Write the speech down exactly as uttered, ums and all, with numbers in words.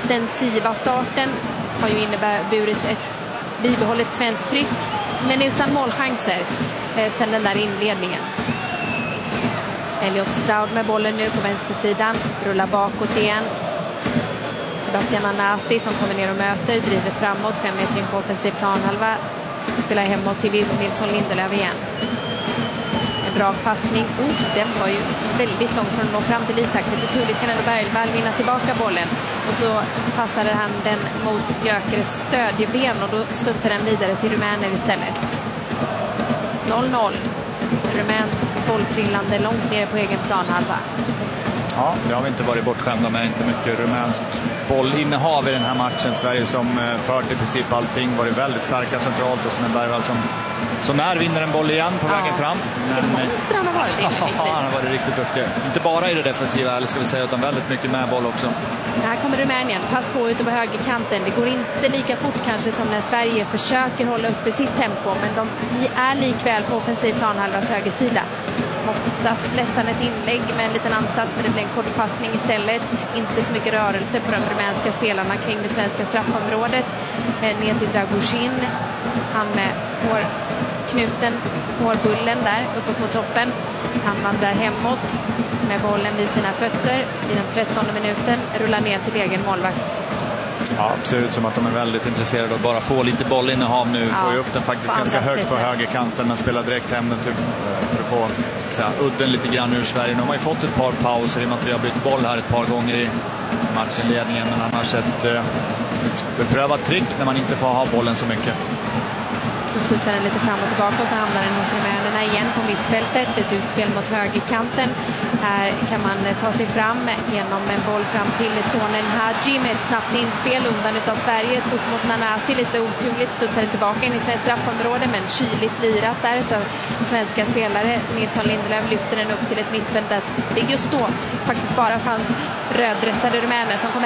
intensiva starten har ju inneburit ett bibehållet svenskt tryck, men utan målchanser eh, sedan den där inledningen. Elliot Stroud med bollen nu på vänstersidan, rullar bakåt igen. Sebastian Anasi som kommer ner och möter, driver framåt, fem meter in på offensiv planhalva, spelar hemåt till Nilsson Lindelöf igen. En rak passning, oh, den var ju väldigt långt från att nå fram till Isak. Lite turligt kan ändå Bergvall vinna tillbaka bollen. Och så passade han den mot Gyökeres stödjeben och då studsar den vidare till Rumänen istället. noll noll. Rumänskt bolltrillande långt nere på egen planhalva. Ja, det har vi inte varit bortskämda med. Inte mycket rumänsk bollinnehav i den här matchen. Sverige som fört i princip allting, varit väldigt starka centralt, och sen är Bergvall som Så när vinner en boll igen på ja. vägen fram. Men monster han har varit inledningsvis. Ja, han har varit riktigt duktig. Inte bara i det defensiva, eller ska vi säga, utan väldigt mycket med boll också. Här kommer Rumänien. Pass på ute på högerkanten. Det går inte lika fort kanske som när Sverige försöker hålla uppe sitt tempo. Men de är likväl på offensiv planhalvas högersida. Mottas nästan ett inlägg med en liten ansats, men det blir en kort passning istället. Inte så mycket rörelse på de rumänska spelarna kring det svenska straffområdet. Ner till Dragoshin. Han med hårknuten, hårbullen där uppe på toppen. Han vandrar hemåt med bollen vid sina fötter i den trettonde minuten. Rullar ner till egen målvakt. Ja, det ser ut som att de är väldigt intresserade av att bara få lite bollinnehav nu. Ja, får ju upp den faktiskt ganska högt lite på högerkanten, men spelar direkt hem den för att få säga, udden lite grann ur Sverige. De har ju fått ett par pauser i och med att vi har bytt boll här ett par gånger i matchinledningen, men annars ett eh, beprövat trick när man inte får ha bollen så mycket. Så studsar den lite fram och tillbaka och så hamnar den hos rumänerna igen på mittfältet. Ett utspel mot högerkanten. Här kan man ta sig fram genom en boll fram till sonen Hadji med ett snabbt inspel undan utav Sverige. Upp mot Nanasi, lite oturligt, studsar den tillbaka in i svensk straffområde, men kyligt lirat där utav svenska spelare. Nilsson Lindelöf lyfter den upp till ett mittfält där det just då faktiskt bara fanns röddressade rumäner som kommer